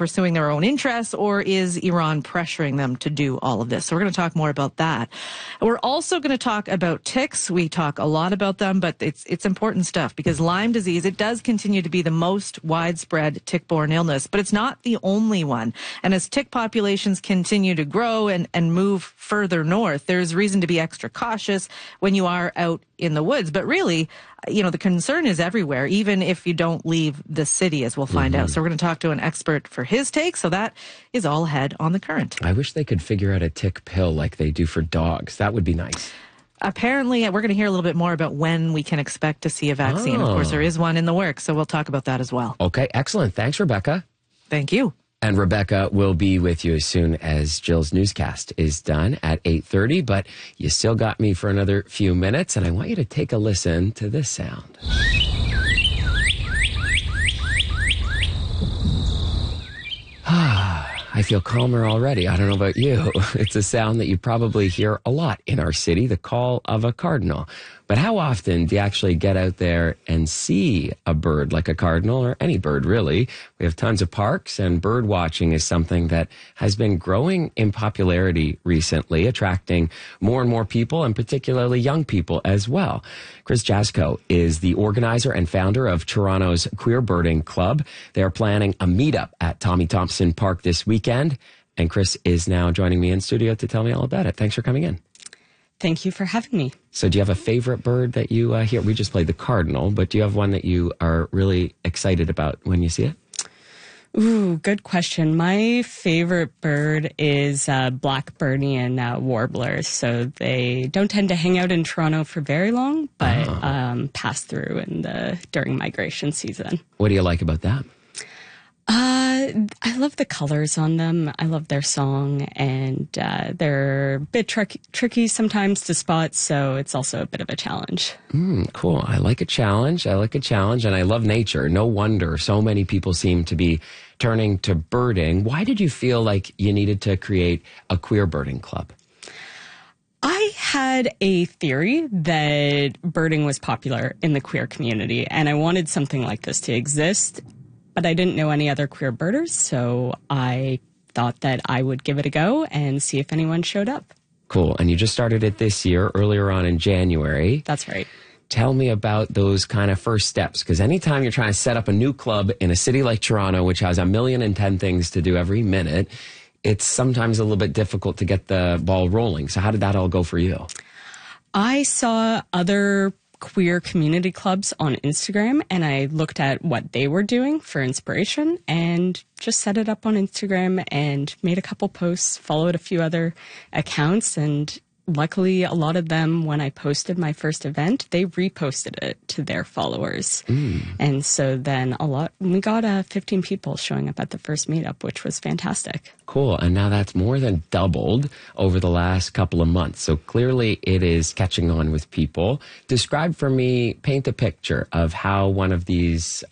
pursuing their own interests, or is Iran pressuring them to do all of this? So we're going to talk more about that. We're also going to talk about ticks. We talk a lot about them, but it's important stuff because Lyme disease, it does continue to be the most widespread tick-borne illness, but it's not the only one. And as tick populations continue to grow and move further north, there's reason to be extra cautious when you are out in the woods. But really, the concern is everywhere, even if you don't leave the city, as we'll find out. So we're going to talk to an expert for his take. So that is all ahead on The Current. I wish they could figure out a tick pill like they do for dogs. That would be nice. Apparently, we're going to hear a little bit more about when we can expect to see a vaccine. Of course, there is one in the works, so we'll talk about that as well. Okay, excellent. Thanks, Rebecca. Thank you. And Rebecca will be with you as soon as Jill's newscast is done at 8:30. But you still got me for another few minutes, and I want you to take a listen to this sound. I feel calmer already. I don't know about you. It's a sound that you probably hear a lot in our city, the call of a cardinal. But how often do you actually get out there and see a bird like a cardinal, or any bird really? We have tons of parks, and bird watching is something that has been growing in popularity recently, attracting more and more people, and particularly young people as well. Chris Jasko is the organizer and founder of Toronto's Queer Birding Club. They are planning a meetup at Tommy Thompson Park this weekend, and Chris is now joining me in studio to tell me all about it. Thanks for coming in. Thank you for having me. So do you have a favorite bird that you hear? We just played the cardinal, but do you have one that you are really excited about when you see it? Ooh, good question. My favorite bird is Blackburnian warblers. So they don't tend to hang out in Toronto for very long, but pass through during migration season. What do you like about that? I love the colors on them. I love their song, and they're a bit tricky sometimes to spot, so it's also a bit of a challenge. Cool. I like a challenge. And I love nature. No wonder so many people seem to be turning to birding. Why did you feel like you needed to create a queer birding club? I had a theory that birding was popular in the queer community, and I wanted something like this to exist. But I didn't know any other queer birders, so I thought that I would give it a go and see if anyone showed up. Cool. And you just started it this year, earlier on in January. That's right. Tell me about those kind of first steps, because anytime you're trying to set up a new club in a city like Toronto, which has 1,010,000 things to do every minute, it's sometimes a little bit difficult to get the ball rolling. So how did that all go for you? I saw other queer community clubs on Instagram, and I looked at what they were doing for inspiration and just set it up on Instagram and made a couple posts, followed a few other accounts, and luckily a lot of them, when I posted my first event, they reposted it to their followers. And so then we got 15 people showing up at the first meetup, which was fantastic. Cool. And now that's more than doubled over the last couple of months. So clearly it is catching on with people. Describe for me, paint a picture of how one of these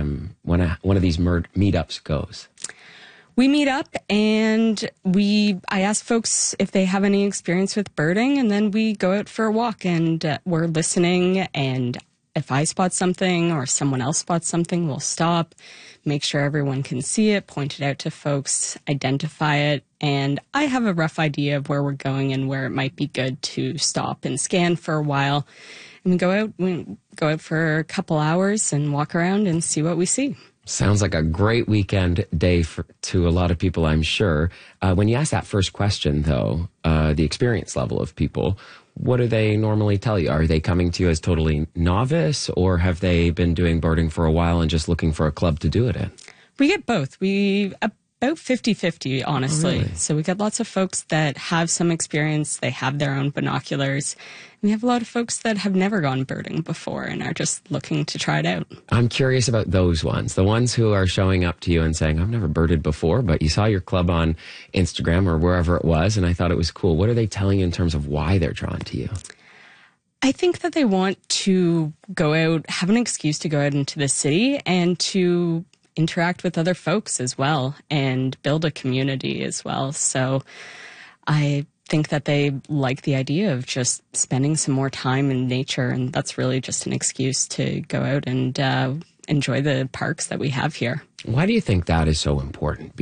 meetups goes. We meet up and I ask folks if they have any experience with birding, and then we go out for a walk and we're listening, and if I spot something or someone else spots something, we'll stop, make sure everyone can see it, point it out to folks, identify it, and I have a rough idea of where we're going and where it might be good to stop and scan for a while. And we go out for a couple hours and walk around and see what we see. Sounds like a great weekend day to a lot of people, I'm sure. When you ask that first question, though, the experience level of people, what do they normally tell you? Are they coming to you as totally novice, or have they been doing birding for a while and just looking for a club to do it in? We get both. About 50-50, honestly. Oh, really? So we get lots of folks that have some experience. They have their own binoculars. We have a lot of folks that have never gone birding before and are just looking to try it out. I'm curious about those ones, the ones who are showing up to you and saying, I've never birded before, but you saw your club on Instagram or wherever it was, and I thought it was cool. What are they telling you in terms of why they're drawn to you? I think that they want to go out, have an excuse to go out into the city and to interact with other folks as well and build a community as well. So I think that they like the idea of just spending some more time in nature, and that's really just an excuse to go out and enjoy the parks that we have here. Why do you think that is so important?